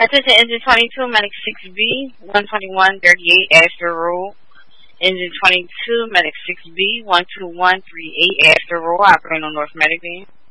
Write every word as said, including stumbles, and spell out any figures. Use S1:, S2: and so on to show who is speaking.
S1: Attention Engine twenty-two, Medic six B, one twenty-one thirty-eight Ashford Road. Engine twenty-two, Medic six B, one two one three eight Ashford Road, operating on North Medic Van.